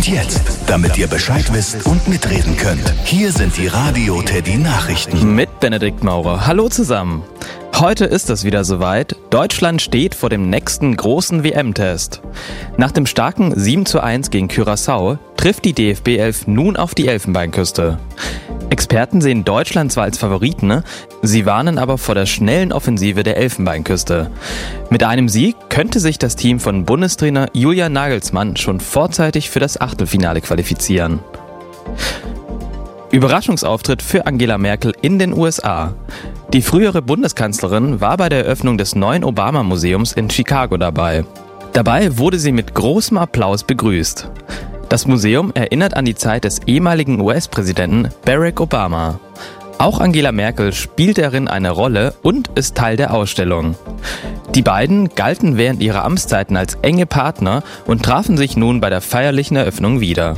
Und jetzt, damit ihr Bescheid wisst und mitreden könnt, hier sind die Radio Teddy Nachrichten. Mit Benedikt Maurer. Hallo zusammen. Heute ist es wieder soweit. Deutschland steht vor dem nächsten großen WM-Test. Nach dem starken 7:1 gegen Curaçao trifft die DFB 11 nun auf die Elfenbeinküste. Experten sehen Deutschland zwar als Favoriten, sie warnen aber vor der schnellen Offensive der Elfenbeinküste. Mit einem Sieg könnte sich das Team von Bundestrainer Julian Nagelsmann schon vorzeitig für das Achtelfinale qualifizieren. Überraschungsauftritt für Angela Merkel in den USA. Die frühere Bundeskanzlerin war bei der Eröffnung des neuen Obama-Museums in Chicago dabei. Dabei wurde sie mit großem Applaus begrüßt. Das Museum erinnert an die Zeit des ehemaligen US-Präsidenten Barack Obama. Auch Angela Merkel spielt darin eine Rolle und ist Teil der Ausstellung. Die beiden galten während ihrer Amtszeiten als enge Partner und trafen sich nun bei der feierlichen Eröffnung wieder.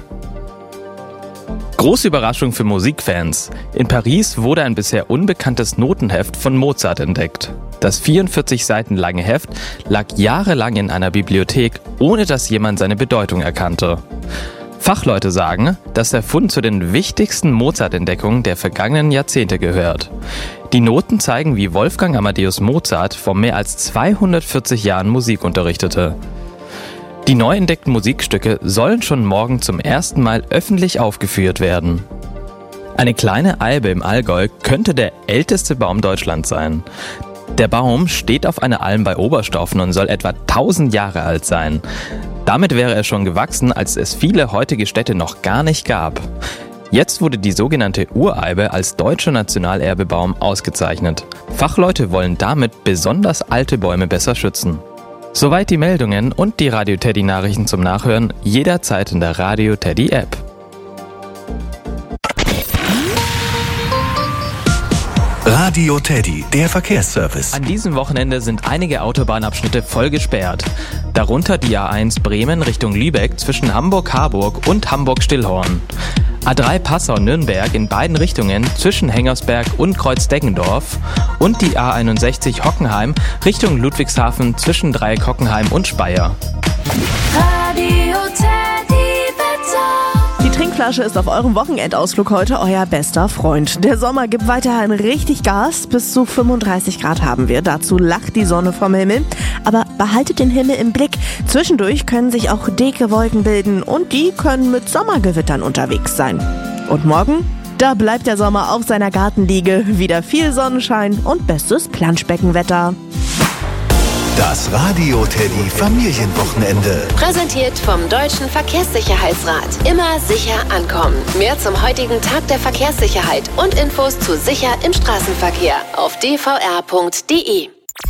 Große Überraschung für Musikfans. In Paris wurde ein bisher unbekanntes Notenheft von Mozart entdeckt. Das 44 Seiten lange Heft lag jahrelang in einer Bibliothek, ohne dass jemand seine Bedeutung erkannte. Fachleute sagen, dass der Fund zu den wichtigsten Mozart-Entdeckungen der vergangenen Jahrzehnte gehört. Die Noten zeigen, wie Wolfgang Amadeus Mozart vor mehr als 240 Jahren Musik unterrichtete. Die neu entdeckten Musikstücke sollen schon morgen zum ersten Mal öffentlich aufgeführt werden. Eine kleine Eibe im Allgäu könnte der älteste Baum Deutschlands sein. Der Baum steht auf einer Alm bei Oberstaufen und soll etwa 1000 Jahre alt sein. Damit wäre er schon gewachsen, als es viele heutige Städte noch gar nicht gab. Jetzt wurde die sogenannte Ureibe als deutscher Nationalerbebaum ausgezeichnet. Fachleute wollen damit besonders alte Bäume besser schützen. Soweit die Meldungen und die Radio Teddy Nachrichten zum Nachhören jederzeit in der Radio Teddy App. Radio Teddy, der Verkehrsservice. An diesem Wochenende sind einige Autobahnabschnitte voll gesperrt. Darunter die A1 Bremen Richtung Lübeck zwischen Hamburg-Harburg und Hamburg-Stillhorn. A3 Passau-Nürnberg in beiden Richtungen zwischen Hengersberg und Kreuz-Deggendorf und die A61 Hockenheim Richtung Ludwigshafen zwischen Dreieck Hockenheim und Speyer. Radio Teddy Wetter. Die Trinkflasche ist auf eurem Wochenendausflug heute euer bester Freund. Der Sommer gibt weiterhin richtig Gas. Bis zu 35 Grad haben wir. Dazu lacht die Sonne vom Himmel. Aber behaltet den Himmel im Blick. Zwischendurch können sich auch dicke Wolken bilden und die können mit Sommergewittern unterwegs sein. Und morgen? Da bleibt der Sommer auf seiner Gartenliege. Wieder viel Sonnenschein und bestes Planschbeckenwetter. Das Radio Teddy Familienwochenende. Präsentiert vom Deutschen Verkehrssicherheitsrat. Immer sicher ankommen. Mehr zum heutigen Tag der Verkehrssicherheit und Infos zu sicher im Straßenverkehr auf dvr.de.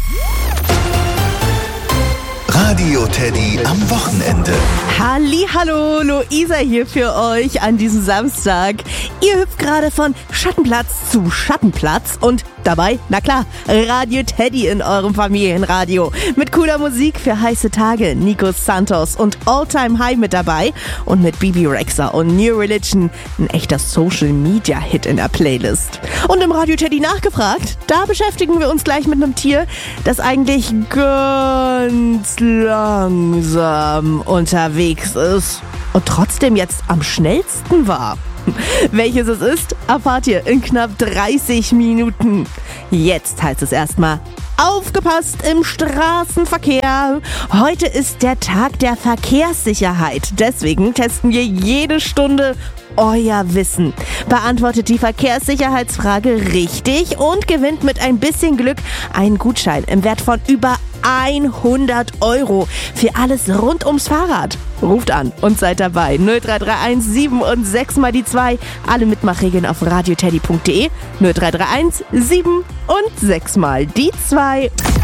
Radio Teddy am Wochenende. Hallihallo, Luisa hier für euch an diesem Samstag. Ihr hüpft gerade von Schattenplatz zu Schattenplatz und dabei, na klar, Radio Teddy in eurem Familienradio. Mit cooler Musik für heiße Tage, Nico Santos und All Time High mit dabei und mit Bibi Rexha und New Religion, ein echter Social-Media-Hit in der Playlist. Und im Radio Teddy nachgefragt, da beschäftigen wir uns gleich mit einem Tier, das eigentlich ganz langsam unterwegs ist und trotzdem jetzt am schnellsten war. Welches es ist, erfahrt ihr in knapp 30 Minuten. Jetzt heißt es erstmal: Aufgepasst im Straßenverkehr! Heute ist der Tag der Verkehrssicherheit. Deswegen testen wir jede Stunde euer Wissen. Beantwortet die Verkehrssicherheitsfrage richtig und gewinnt mit ein bisschen Glück einen Gutschein im Wert von über 100 € für alles rund ums Fahrrad. Ruft an und seid dabei. 0331 7 und 6 mal die 2. Alle Mitmachregeln auf radioteddy.de. 0331 7 und 6 mal die 2.